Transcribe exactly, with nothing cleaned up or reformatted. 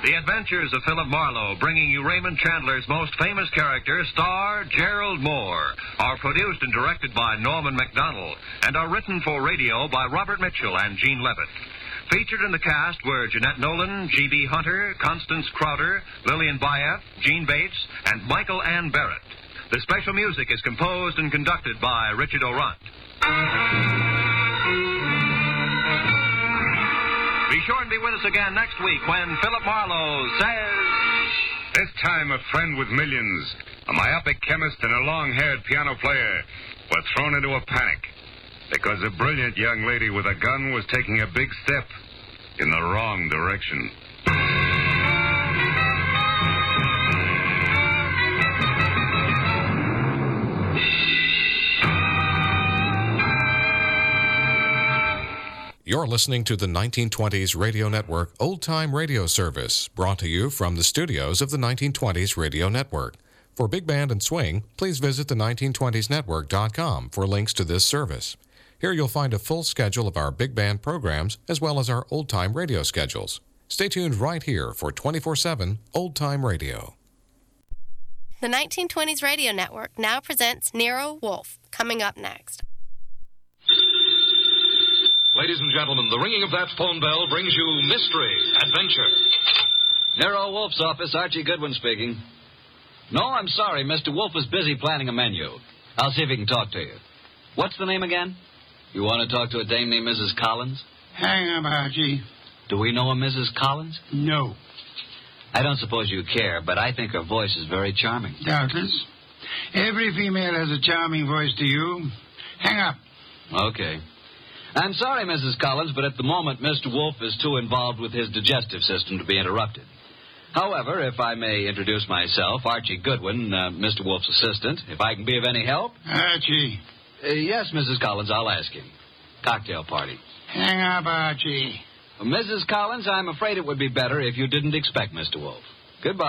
The Adventures of Philip Marlowe, bringing you Raymond Chandler's most famous character, star Gerald Moore, are produced and directed by Norman Macdonald and are written for radio by Robert Mitchell and Gene Levitt. Featured in the cast were Jeanette Nolan, G B Hunter, Constance Crowder, Lillian Bayef, Gene Bates, and Michael Ann Barrett. The special music is composed and conducted by Richard O'Runt. Be sure and be with us again next week when Philip Marlowe says... This time a friend with millions, a myopic chemist and a long-haired piano player were thrown into a panic because a brilliant young lady with a gun was taking a big step in the wrong direction. You're listening to the nineteen twenties Radio Network Old Time Radio Service, brought to you from the studios of the nineteen twenties Radio Network. For Big Band and Swing, please visit the nineteen twenties network dot com for links to this service. Here you'll find a full schedule of our big band programs as well as our old-time radio schedules. Stay tuned right here for twenty-four seven Old Time Radio. The nineteen twenties Radio Network now presents Nero Wolfe, coming up next. Ladies and gentlemen, the ringing of that phone bell brings you mystery, adventure. Nero Wolfe's office, Archie Goodwin speaking. No, I'm sorry, Mister Wolfe is busy planning a menu. I'll see if he can talk to you. What's the name again? You want to talk to a dame named Missus Collins? Hang up, Archie. Do we know a Missus Collins? No. I don't suppose you care, but I think her voice is very charming. Doubtless. Every female has a charming voice to you. Hang up. Okay. I'm sorry, Missus Collins, but at the moment, Mister Wolfe is too involved with his digestive system to be interrupted. However, if I may introduce myself, Archie Goodwin, uh, Mister Wolfe's assistant, if I can be of any help. Archie. Uh, yes, Missus Collins, I'll ask him. Cocktail party. Hang up, Archie. Missus Collins, I'm afraid it would be better if you didn't expect Mister Wolfe. Goodbye.